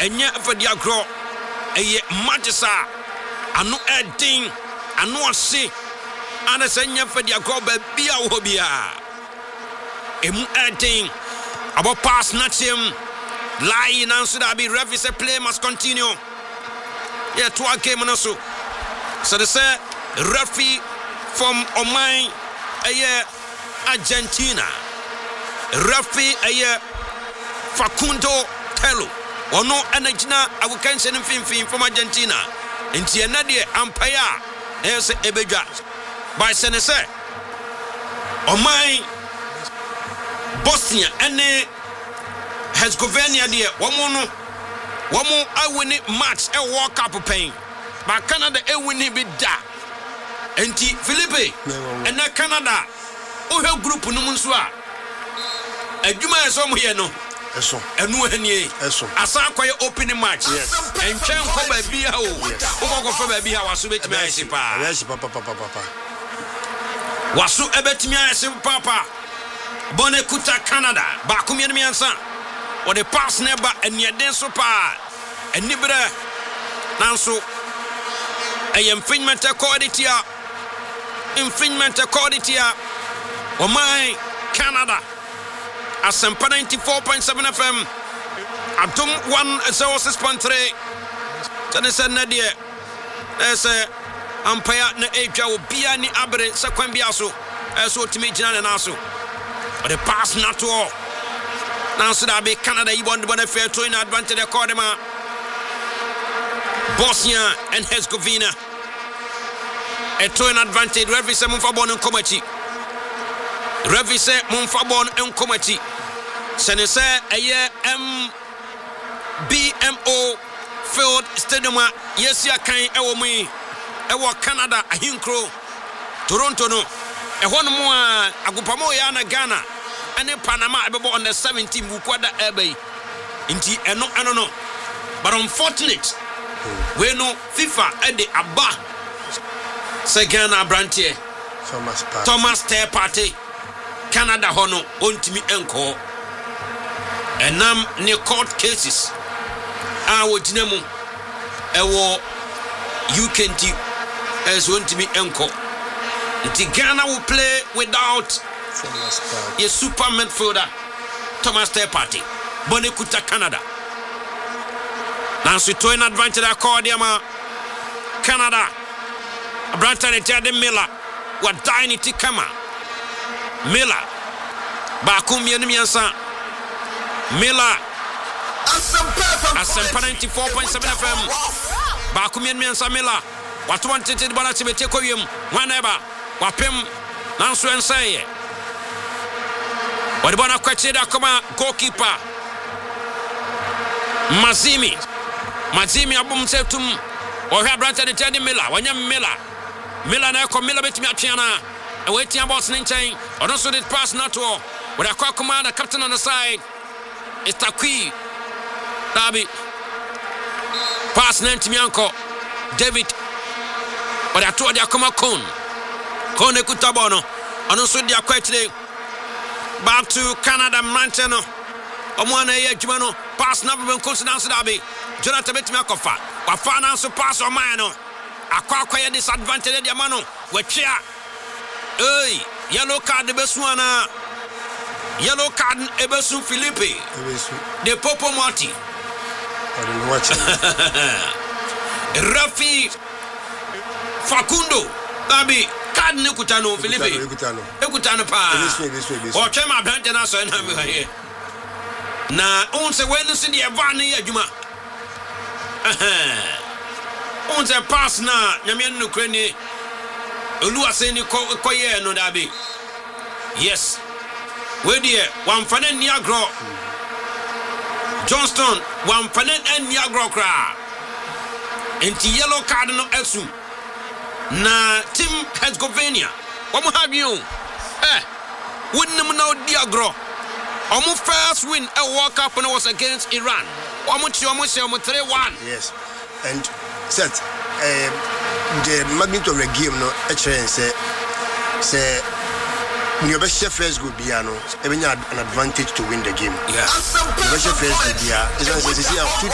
Enya Fediagro, a Magisa, Anu Edding, Anu Asi, and a Senya Fediagro, Bia Hobia. Emu Edding, about pass Natchim, lying answer that be ref is a play must continue. Yeah, 2 game and also. So they say, referee from Oman, Argentina. Referee Facundo Telo. Or no Anagina, I will cancel him from Argentina. In Tianadia, Ampaya, there's a Ebejat. By Senese, Oman, Bosnia, and Herzegovina, dear, one more, I win it match a walk up of pain. But Canada, I win it be da. And Philippe, and now Canada, oh, her group, no Munswa. And you might some here, no. And no, I saw quite opening match. And Chan come by Bia, oh, for baby, I was so bit me, Papa. Was so a bit me, Papa. Bonekuta Canada, Bakumian Miansa, or the pass never and near Denso Pa, and Nibra Nanso. A infringement according to or my Canada at Sampa 94.7 FM Atom 106.3 Tanisa Nadia as a umpire na Asia will be any abre Saquambiaso as what to me Jan and also. But the pass not to all. Now so that be Canada you want to fair to in advantage of Cordema. Bosnia and Herzegovina. A to an advantage. Revise Munfabon and Komachi. Revise Munfabon and Komachi. Senese a year BMO Field Stadium. Yes, ya can Ewomi. Ewa Canada, a Hinkro. Toronto no. A one more Agupamo Yana Ghana. And in Panama on the 17th Bukwada Abbey. Inti eno no. But unfortunate. We know FIFA and the Abba Segana Brantier Thomas Tay Party Canada Hono Untimi Enko and nam near court cases. Our Dinamo Ewo UKT as Untimi Enko. The Ghana will play without a super midfielder Thomas Tay Party Bonekuta Canada. Now, so to an advantage of Cordiama, Canada, Branton and Teddy Miller, what Dynity Kama, Miller, Bakum Yanimiansa, Miller, Asampa 94.7 FM, Bakum Yanimiansa Miller, what wanted to Banatibetekoyum, whenever, Wapim, Nansu and say, what about a Quachida Koma, goalkeeper, Mazimi abum setum or have Branton and Teddy Miller, when you're Miller na ko Miller bet me atiana and waiting about nintain or also did pass not all with a quick commander captain on the side. It's Takui Dabi pass Nantimianko David but I told you come Kone Kutabono and also they are quite today back to Canada Manteno Omwana Jumano pass number considers Dabi Jonathan Betmakofa, Wafana so pass or mano. Aqua disadvantage the mano, which ya. Hey, yellow card the best one. Yellow card Ebesu Philippe. The Popo Marti. I don't watch Rafi Facundo. Abi card Nikutano Philippe. Ekutano pa. Or Chema Bantana so and here. Na onse when you see the Avani Juma. On the pass na Yamian Ukraine Oluaseni Koye no Dabi. Yes. Where dear one fanen Niagro Johnston one fanen and Niagro cra. Enti yellow card no Esu. Na Team Herzegovina. What have you? Wouldn't them know Diagro. Almost first win a World Cup when it was against Iran. Almost 3-1. Yes. And set the magnitude of the game no say your best first good piano even an advantage to win the game. Yeah. The best first good piano is